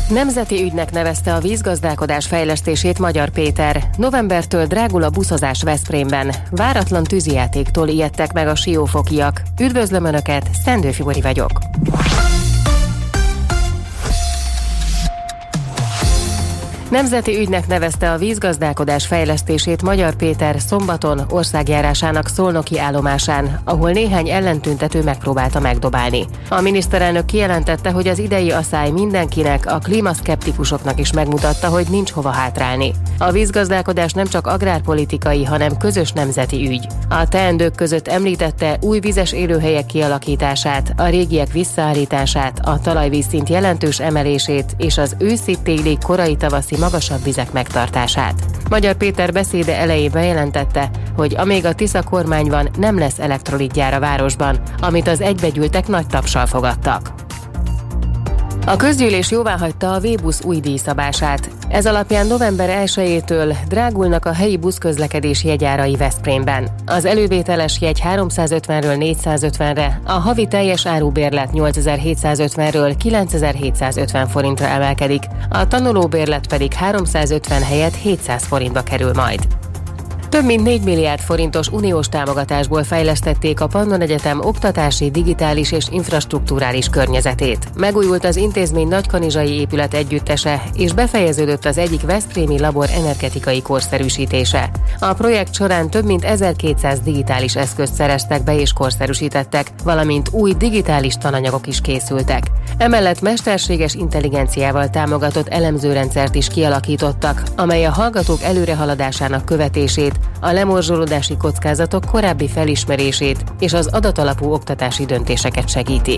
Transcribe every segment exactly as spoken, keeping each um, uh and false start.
Nemzeti ügynek nevezte a vízgazdálkodás fejlesztését Magyar Péter. Novembertől drágul a buszozás Veszprémben. Váratlan tűzijátéktól ijedtek meg a siófokiak. Üdvözlöm Önöket, Szendő Fibori vagyok. Nemzeti ügynek nevezte a vízgazdálkodás fejlesztését Magyar Péter szombaton országjárásának szolnoki állomásán, ahol néhány ellentüntető megpróbálta megdobálni. A miniszterelnök kijelentette, hogy az idei aszály mindenkinek, a klímaszkeptikusoknak is megmutatta, hogy nincs hova hátrálni. A vízgazdálkodás nem csak agrárpolitikai, hanem közös nemzeti ügy. A teendők között említette új vizes élőhelyek kialakítását, a régiek visszaállítását, a talajvízszint jelentős emelését és az őszi-téli, korai tavaszi magasabb vizek megtartását. Magyar Péter beszéde elején bejelentette, hogy amíg a Tisza kormány van, nem lesz elektrolitgyár a városban, amit az egybegyűltek nagy tapssal fogadtak. A közgyűlés jóváhagyta a V-busz új díjszabását. Ez alapján november elsejétől drágulnak a helyi buszközlekedés jegyárai Veszprémben. Az elővételes jegy háromszázötvenről négyszázötvenre, a havi teljes árubérlet nyolcezer-hétszázötvenről kilencezer-hétszázötven forintra emelkedik, a tanulóbérlet pedig háromszázötven helyett hétszáz forintba kerül majd. Több mint négy milliárd forintos uniós támogatásból fejlesztették a Pannon Egyetem oktatási, digitális és infrastrukturális környezetét. Megújult az intézmény nagykanizsai épület együttese, és befejeződött az egyik veszprémi labor energetikai korszerűsítése. A projekt során több mint ezerkétszáz digitális eszközt szereztek be és korszerűsítettek, valamint új digitális tananyagok is készültek. Emellett mesterséges intelligenciával támogatott elemzőrendszert is kialakítottak, amely a hallgatók előrehaladásának követését, a lemorzsolódási kockázatok korábbi felismerését és az adatalapú oktatási döntéseket segíti.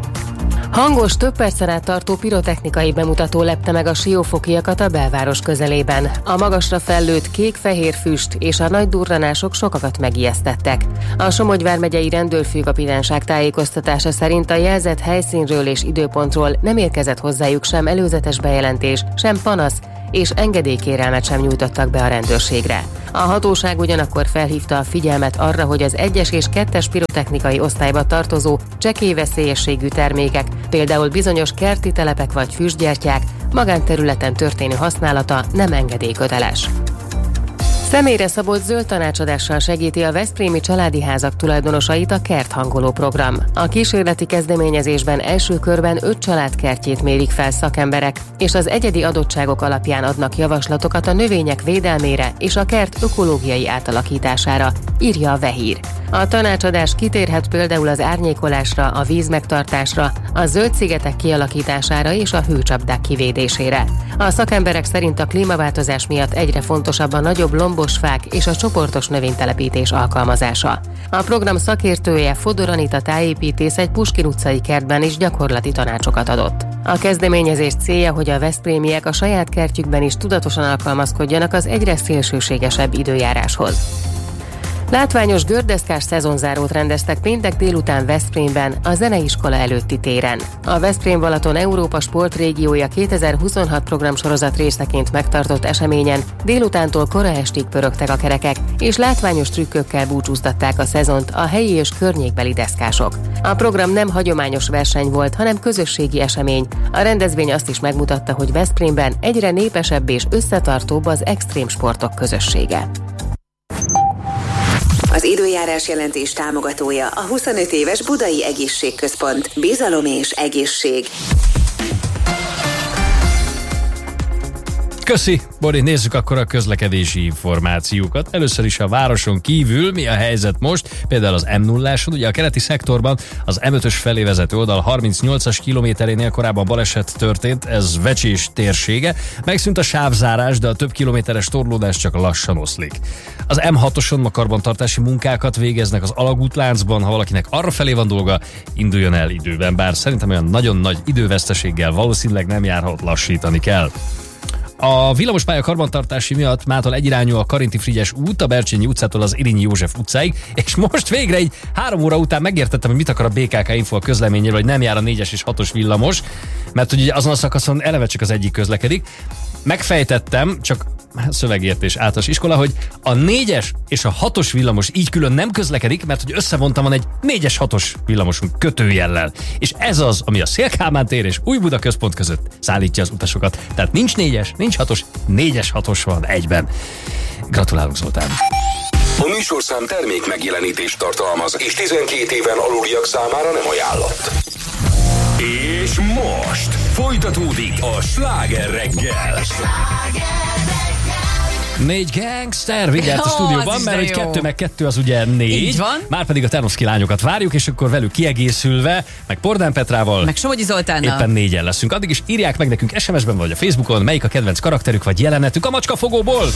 Hangos, több percen át tartó pirotechnikai bemutató lepte meg a siófokiakat a belváros közelében. A magasra fellőtt kék-fehér füst és a nagy durranások sokakat megijesztettek. A Somogy vármegyei rendőrfőkapitányság tájékoztatása szerint a jelzett helyszínről és időpontról nem érkezett hozzájuk sem előzetes bejelentés, sem panasz, és engedélykérelmet sem nyújtottak be a rendőrségre. A hatóság ugyanakkor felhívta a figyelmet arra, hogy az egyes és kettes pirotechnikai osztályba tartozó csekély veszélyességű termékek, például bizonyos kerti telepek vagy füstgyertyák, magánterületen történő használata nem engedélyköteles. Személyre szabott zöld tanácsadással segíti a veszprémi családi házak tulajdonosait a kerthangoló program. A kísérleti kezdeményezésben első körben öt család kertjét mérik fel szakemberek, és az egyedi adottságok alapján adnak javaslatokat a növények védelmére és a kert ökológiai átalakítására, írja a Vehír. A tanácsadás kitérhet például az árnyékolásra, a vízmegtartásra, a zöld szigetek kialakítására és a hőcsapdák kivédésére. A szakemberek szerint a klímaváltozás miatt egyre fontosabb a nagyobb lombos fák és a csoportos növénytelepítés alkalmazása. A program szakértője, Fodor Anita tájépítész egy Puskin utcai kertben is gyakorlati tanácsokat adott. A kezdeményezés célja, hogy a veszprémiek a saját kertjükben is tudatosan alkalmazkodjanak az egyre szélsőségesebb időjáráshoz. Látványos gördeszkás szezonzárót rendeztek péntek délután Veszprémben, a zeneiskola előtti téren. A Veszprém-Balaton Európa sportrégiója kétezer-huszonhat programsorozat részeként megtartott eseményen délutántól kora estig pörögtek a kerekek, és látványos trükkökkel búcsúztatták a szezont a helyi és környékbeli deszkások. A program nem hagyományos verseny volt, hanem közösségi esemény. A rendezvény azt is megmutatta, hogy Veszprémben egyre népesebb és összetartóbb az extrém sportok közössége. Az időjárás jelentés támogatója a huszonöt éves Budai Egészségközpont. Bizalom és egészség. Köszi, Bori, nézzük akkor a közlekedési információkat. Először is a városon kívül mi a helyzet most, például az em nulláson, ugye a keleti szektorban az em ötös felé vezető oldal harmincnyolcas kilométerénél korábban baleset történt, ez Vecsés térsége. Megszűnt a sávzárás, de a több kilométeres torlódás csak lassan oszlik. Az em hatoson ma karbantartási munkákat végeznek az alagútláncban, ha valakinek arra felé van dolga, induljon el időben, bár szerintem olyan nagyon nagy időveszteséggel valószínűleg nem járhat, lassítani kell. A villamospálya karbantartási miatt mától egyirányú a Karinti Frigyes út, a Bercsényi utcától az Irinyi József utcáig, és most végre egy három óra után megértettem, hogy mit akar a bé ká ká Info a közleményéről, hogy nem jár a négyes és hatos villamos, mert ugye azon a szakaszon eleve csak az egyik közlekedik. megfejtettem, csak szövegértés általános iskola, hogy a négyes és a hatos villamos így külön nem közlekedik, mert hogy összevontam van egy négyes hatos villamosunk kötőjellel. És ez az, ami a Széll-Kálmán tér és Újbuda központ között szállítja az utasokat. Tehát nincs négyes, nincs hatos, négyes hatos van egyben. Gratulálok, Zoltán! A műsorszám termék megjelenítést tartalmaz, és tizenkét éven aluliak számára nem ajánlott. És most folytatódik a Sláger reggel. Négy gangster vigyárt a stúdióban, mert hogy kettő meg kettő az ugye négy. Így van. Márpedig a Ternoszki lányokat várjuk, és akkor velük kiegészülve, meg Pordán Petrával, meg Somogyi Zoltánnal. éppen négyen leszünk. Addig is írják meg nekünk es em es-ben vagy a Facebookon, melyik a kedvenc karakterük vagy jelenetük a macskafogóból.